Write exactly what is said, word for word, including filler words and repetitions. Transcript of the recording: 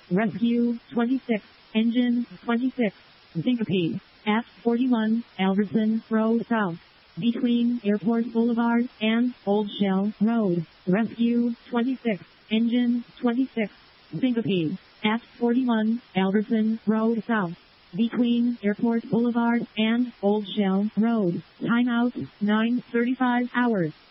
Rescue twenty-six, Engine twenty-six, Syncope, F forty-one, Albertson Road South, between Airport Boulevard and Old Shell Road. Rescue twenty-six, Engine twenty-six, Syncope, F forty-one, Albertson Road South, between Airport Boulevard and Old Shell Road. Timeout nine thirty-five hours.